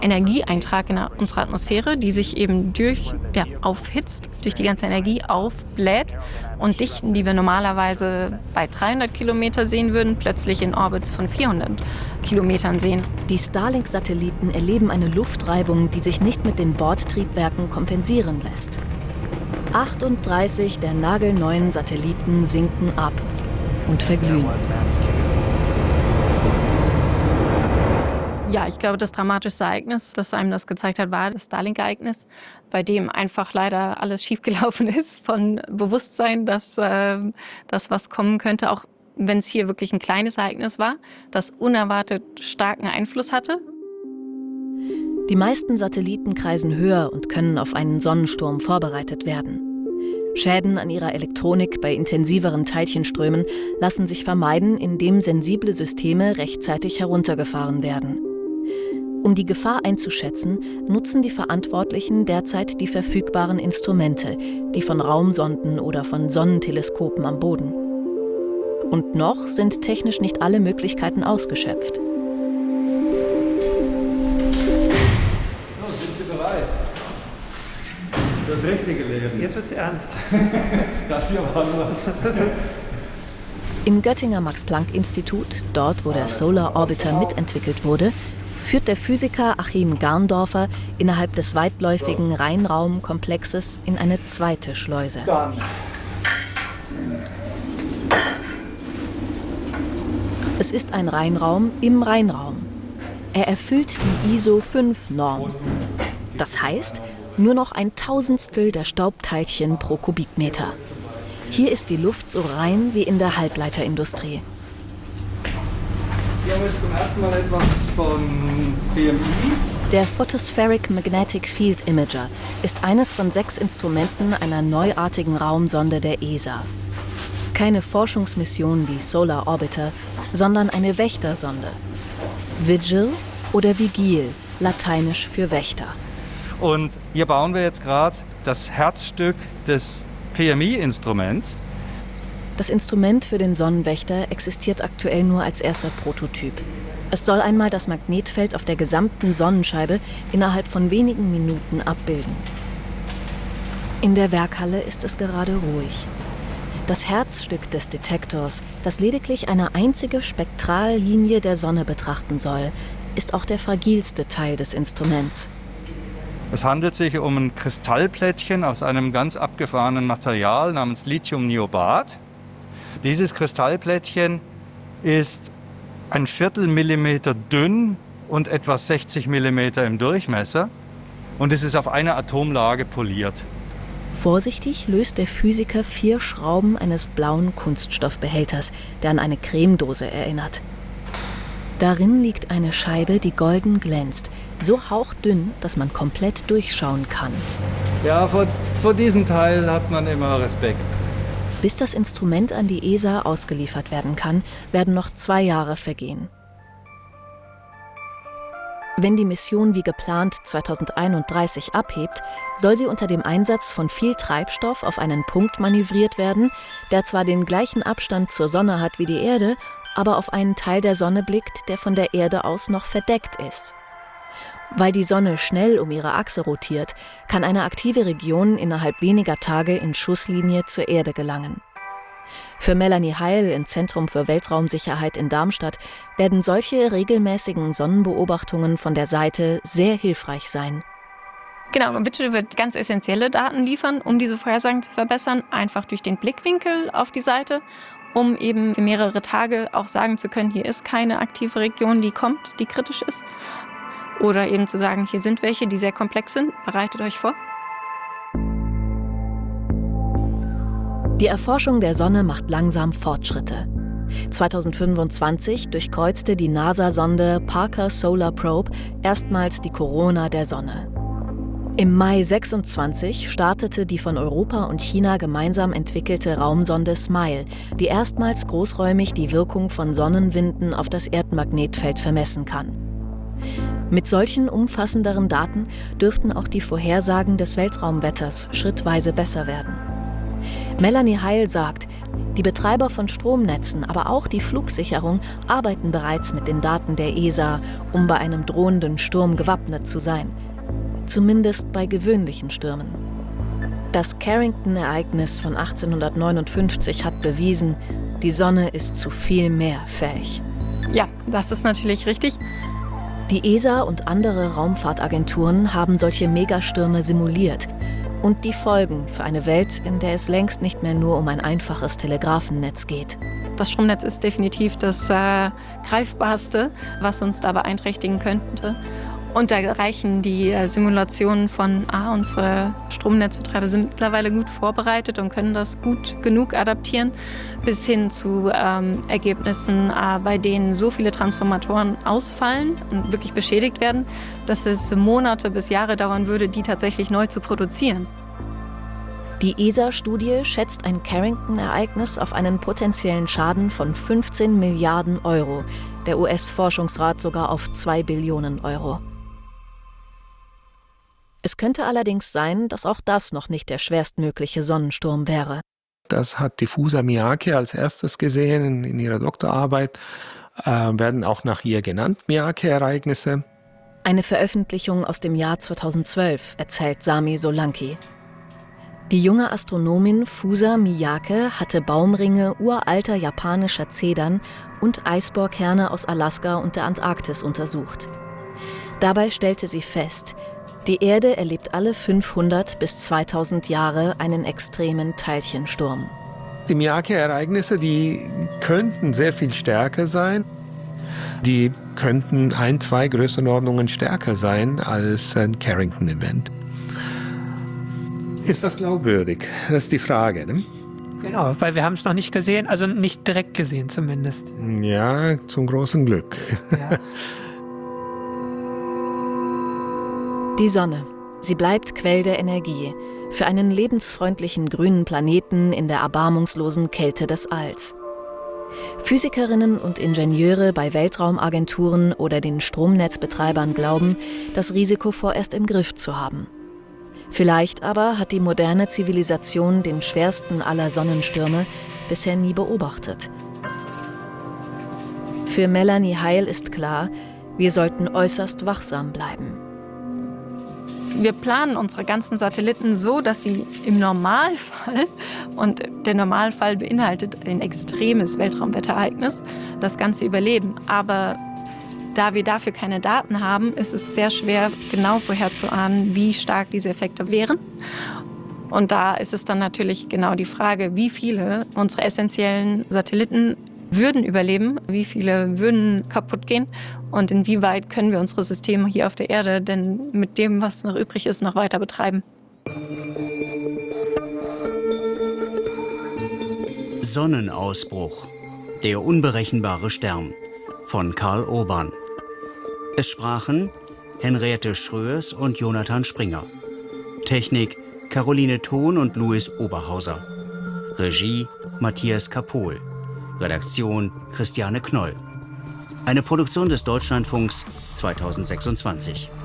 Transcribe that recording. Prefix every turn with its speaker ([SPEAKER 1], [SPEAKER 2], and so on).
[SPEAKER 1] Energieeintrag in unserer Atmosphäre, die sich eben aufhitzt, durch die ganze Energie aufbläht und Dichten, die wir normalerweise bei 300 Kilometer sehen würden, plötzlich in Orbits von 400 Kilometern sehen.
[SPEAKER 2] Die Starlink-Satelliten erleben eine Luftreibung, die sich nicht mit den Bordtriebwerken kompensieren lässt. 38 der nagelneuen Satelliten sinken ab und verglühen.
[SPEAKER 1] Ja, ich glaube, das dramatischste Ereignis, das einem das gezeigt hat, war das Starlink-Ereignis, bei dem einfach leider alles schiefgelaufen ist von Bewusstsein, dass das was kommen könnte, auch wenn es hier wirklich ein kleines Ereignis war, das unerwartet starken Einfluss hatte.
[SPEAKER 2] Die meisten Satelliten kreisen höher und können auf einen Sonnensturm vorbereitet werden. Schäden an ihrer Elektronik bei intensiveren Teilchenströmen lassen sich vermeiden, indem sensible Systeme rechtzeitig heruntergefahren werden. Um die Gefahr einzuschätzen, nutzen die Verantwortlichen derzeit die verfügbaren Instrumente, die von Raumsonden oder von Sonnenteleskopen am Boden. Und noch sind technisch nicht alle Möglichkeiten ausgeschöpft.
[SPEAKER 3] So, sind Sie bereit? Das richtige Leben.
[SPEAKER 4] Jetzt wird's ernst.
[SPEAKER 3] Das hier war nur.
[SPEAKER 2] Im Göttinger Max-Planck-Institut, dort wo der Solar Orbiter mitentwickelt wurde, führt der Physiker Achim Garndorfer innerhalb des weitläufigen Rheinraumkomplexes in eine zweite Schleuse. Es ist ein Rheinraum im Rheinraum. Er erfüllt die ISO-5-Norm. Das heißt, nur noch 1/1000 der Staubteilchen pro Kubikmeter. Hier ist die Luft so rein wie in der Halbleiterindustrie.
[SPEAKER 3] Hier haben wir jetzt zum ersten Mal etwas von PMI.
[SPEAKER 2] Der Photospheric Magnetic Field Imager ist eines von 6 Instrumenten einer neuartigen Raumsonde der ESA. Keine Forschungsmission wie Solar Orbiter, sondern eine Wächtersonde. Vigil oder Vigil, lateinisch für Wächter.
[SPEAKER 5] Und hier bauen wir jetzt gerade das Herzstück des PMI-Instruments.
[SPEAKER 2] Das Instrument für den Sonnenwächter existiert aktuell nur als erster Prototyp. Es soll einmal das Magnetfeld auf der gesamten Sonnenscheibe innerhalb von wenigen Minuten abbilden. In der Werkhalle ist es gerade ruhig. Das Herzstück des Detektors, das lediglich eine einzige Spektrallinie der Sonne betrachten soll, ist auch der fragilste Teil des Instruments.
[SPEAKER 5] Es handelt sich um ein Kristallplättchen aus einem ganz abgefahrenen Material namens Lithiumniobat. Dieses Kristallplättchen ist 1/4 Millimeter dünn und etwa 60 Millimeter im Durchmesser. Und es ist auf einer Atomlage poliert.
[SPEAKER 2] Vorsichtig löst der Physiker 4 Schrauben eines blauen Kunststoffbehälters, der an eine Cremedose erinnert. Darin liegt eine Scheibe, die golden glänzt, so hauchdünn, dass man komplett durchschauen kann.
[SPEAKER 3] Ja, vor diesem Teil hat man immer Respekt.
[SPEAKER 2] Bis das Instrument an die ESA ausgeliefert werden kann, werden noch 2 Jahre vergehen. Wenn die Mission wie geplant 2031 abhebt, soll sie unter dem Einsatz von viel Treibstoff auf einen Punkt manövriert werden, der zwar den gleichen Abstand zur Sonne hat wie die Erde, aber auf einen Teil der Sonne blickt, der von der Erde aus noch verdeckt ist. Weil die Sonne schnell um ihre Achse rotiert, kann eine aktive Region innerhalb weniger Tage in Schusslinie zur Erde gelangen. Für Melanie Heil im Zentrum für Weltraumsicherheit in Darmstadt werden solche regelmäßigen Sonnenbeobachtungen von der Seite sehr hilfreich sein.
[SPEAKER 1] Genau, Vigil wird ganz essentielle Daten liefern, um diese Vorhersagen zu verbessern, einfach durch den Blickwinkel auf die Seite, um eben für mehrere Tage auch sagen zu können, hier ist keine aktive Region, die kommt, die kritisch ist. Oder eben zu sagen, hier sind welche, die sehr komplex sind, bereitet euch vor.
[SPEAKER 2] Die Erforschung der Sonne macht langsam Fortschritte. 2025 durchkreuzte die NASA-Sonde Parker Solar Probe erstmals die Korona der Sonne. Im Mai 26 startete die von Europa und China gemeinsam entwickelte Raumsonde SMILE, die erstmals großräumig die Wirkung von Sonnenwinden auf das Erdmagnetfeld vermessen kann. Mit solchen umfassenderen Daten dürften auch die Vorhersagen des Weltraumwetters schrittweise besser werden. Melanie Heil sagt, die Betreiber von Stromnetzen, aber auch die Flugsicherung arbeiten bereits mit den Daten der ESA, um bei einem drohenden Sturm gewappnet zu sein. Zumindest bei gewöhnlichen Stürmen. Das Carrington-Ereignis von 1859 hat bewiesen, die Sonne ist zu viel mehr fähig.
[SPEAKER 1] Ja, das ist natürlich richtig.
[SPEAKER 2] Die ESA und andere Raumfahrtagenturen haben solche Megastürme simuliert und die Folgen für eine Welt, in der es längst nicht mehr nur um ein einfaches Telegrafennetz geht.
[SPEAKER 1] Das Stromnetz ist definitiv das Greifbarste, was uns da beeinträchtigen könnte. Und da reichen die Simulationen von unsere Stromnetzbetreiber sind mittlerweile gut vorbereitet und können das gut genug adaptieren, bis hin zu Ergebnissen, bei denen so viele Transformatoren ausfallen und wirklich beschädigt werden, dass es Monate bis Jahre dauern würde, die tatsächlich neu zu produzieren.
[SPEAKER 2] Die ESA-Studie schätzt ein Carrington-Ereignis auf einen potenziellen Schaden von 15 Milliarden Euro, der US-Forschungsrat sogar auf 2 Billionen Euro. Es könnte allerdings sein, dass auch das noch nicht der schwerstmögliche Sonnensturm wäre.
[SPEAKER 4] Das hat die Fusa Miyake als erstes gesehen in ihrer Doktorarbeit, werden auch nach ihr genannt, Miyake-Ereignisse.
[SPEAKER 2] Eine Veröffentlichung aus dem Jahr 2012, erzählt Sami Solanki. Die junge Astronomin Fusa Miyake hatte Baumringe uralter japanischer Zedern und Eisbohrkerne aus Alaska und der Antarktis untersucht. Dabei stellte sie fest, die Erde erlebt alle 500 bis 2000 Jahre einen extremen Teilchensturm.
[SPEAKER 4] Die Miyake-Ereignisse, die könnten sehr viel stärker sein. Die könnten 1, 2 Größenordnungen stärker sein als ein Carrington-Event. Ist das glaubwürdig? Das ist die Frage, ne?
[SPEAKER 6] Genau, weil wir haben es noch nicht gesehen, also nicht direkt gesehen zumindest.
[SPEAKER 4] Ja, zum großen Glück.
[SPEAKER 6] Ja.
[SPEAKER 2] Die Sonne. Sie bleibt Quell der Energie für einen lebensfreundlichen grünen Planeten in der erbarmungslosen Kälte des Alls. Physikerinnen und Ingenieure bei Weltraumagenturen oder den Stromnetzbetreibern glauben, das Risiko vorerst im Griff zu haben. Vielleicht aber hat die moderne Zivilisation den schwersten aller Sonnenstürme bisher nie beobachtet. Für Melanie Heil ist klar, wir sollten äußerst wachsam bleiben.
[SPEAKER 1] Wir planen unsere ganzen Satelliten so, dass sie im Normalfall, und der Normalfall beinhaltet ein extremes Weltraumwetterereignis, das Ganze überleben. Aber da wir dafür keine Daten haben, ist es sehr schwer, genau vorherzuahnen, wie stark diese Effekte wären. Und da ist es dann natürlich genau die Frage, wie viele unserer essentiellen Satelliten würden überleben, wie viele würden kaputt gehen und inwieweit können wir unsere Systeme hier auf der Erde denn mit dem, was noch übrig ist, noch weiter betreiben.
[SPEAKER 7] Sonnenausbruch. Der unberechenbare Stern von Karl Urban. Es sprachen Henriette Schröers und Jonathan Springer. Technik Caroline Thon und Louis Oberhauser. Regie Matthias Kapohl. Redaktion Christiane Knoll. Eine Produktion des Deutschlandfunks 2026.